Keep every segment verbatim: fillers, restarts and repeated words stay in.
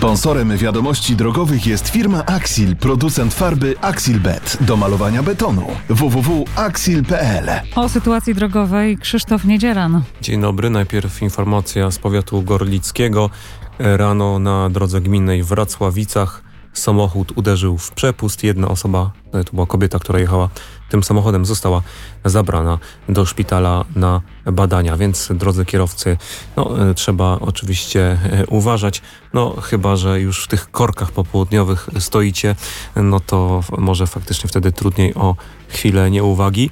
Sponsorem wiadomości drogowych jest firma Axil, producent farby Axilbet do malowania betonu. w w w kropka axil kropka p l. O sytuacji drogowej Krzysztof Niedzielan. Dzień dobry. Najpierw informacja z powiatu gorlickiego. Rano na drodze gminnej w Racławicach samochód uderzył w przepust. Jedna osoba, to była kobieta, która jechała tym samochodem, została zabrana do szpitala na badania, więc drodzy kierowcy, no, trzeba oczywiście uważać, no chyba że już w tych korkach popołudniowych stoicie, no to może faktycznie wtedy trudniej o chwilę nieuwagi.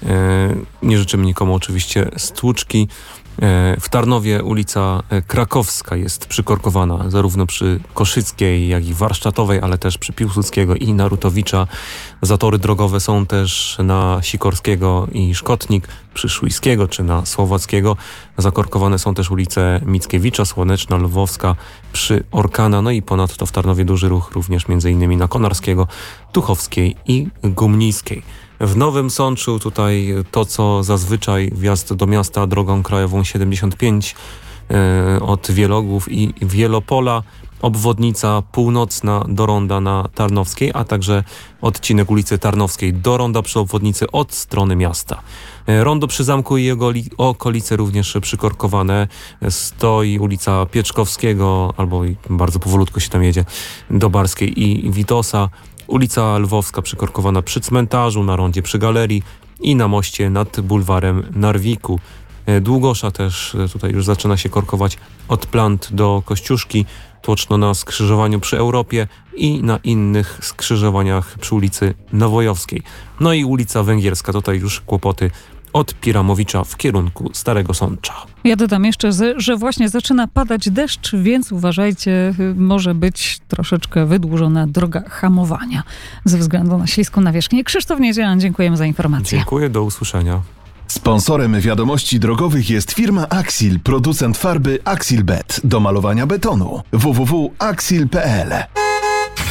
Nie życzymy nikomu oczywiście stłuczki. W Tarnowie ulica Krakowska jest przykorkowana zarówno przy Koszyckiej, jak i Warsztatowej, ale też przy Piłsudskiego i Narutowicza. Zatory drogowe są też na Sikorskiego i Szkotnik, przy Szujskiego czy na Słowackiego. Zakorkowane są też ulice Mickiewicza, Słoneczna, Lwowska przy Orkana. No i ponadto w Tarnowie duży ruch również m.in. na Konarskiego, Tuchowskiej i Gumniskiej. W Nowym Sączu tutaj to, co zazwyczaj wjazd do miasta drogą krajową siedemdziesiąt pięć e, od Wielogłów i Wielopola, obwodnica północna do ronda na Tarnowskiej, a także odcinek ulicy Tarnowskiej do ronda przy obwodnicy od strony miasta. E, rondo przy zamku i jego li- okolice również przykorkowane. Stoi ulica Pieczkowskiego, albo bardzo powolutku się tam jedzie, do Barskiej i Witosa. Ulica Lwowska przykorkowana przy cmentarzu, na rondzie przy galerii i na moście nad bulwarem Narwiku. Długosza też tutaj już zaczyna się korkować od Plant do Kościuszki, tłoczno na skrzyżowaniu przy Europie i na innych skrzyżowaniach przy ulicy Nowojowskiej. No i ulica Węgierska, tutaj już kłopoty od Piramowicza w kierunku Starego Sącza. Ja dodam jeszcze, że właśnie zaczyna padać deszcz, więc uważajcie, może być troszeczkę wydłużona droga hamowania ze względu na śliską nawierzchnię. Krzysztof Niedzielan, dziękujemy za informację. Dziękuję, do usłyszenia. Sponsorem wiadomości drogowych jest firma Axil, producent farby Axilbet do malowania betonu. w w w kropka axil kropka p l.